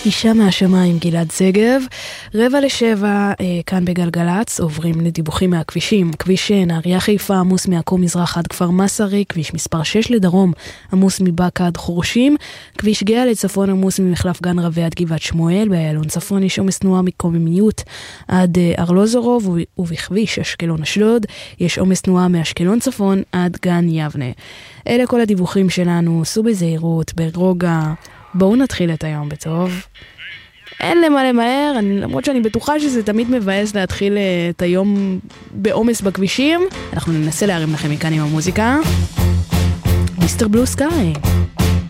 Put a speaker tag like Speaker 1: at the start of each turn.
Speaker 1: אישה מהשמיים, גלעד שגב. 6:45 כאן בגלגלץ, עוברים לדיווחים מהכבישים. כביש נהריה חיפה עמוס מעכו מזרח עד כפר מסרי, כביש מספר 6 לדרום עמוס מבאקה עד חורשים, כביש גאה לצפון עמוס ממחלף גן רבי עד גבעת שמואל, באיילון צפון יש עומס תנועה מקוממיות עד ארלוזורוב, ובכביש אשקלון אשדוד יש עומס תנועה מאשקלון צפון עד גן יבנה. אלה כל הדיווחים שלנו, סעו בזהירות, ברוגע. בואו נתחיל את היום בטוב. אין למה למהר, למרות שאני בטוחה שזה תמיד מבאס להתחיל את היום בעומס בכבישים. אנחנו ננסה להרים לכם מכאן עם המוזיקה. מיסטר בלו סקאי.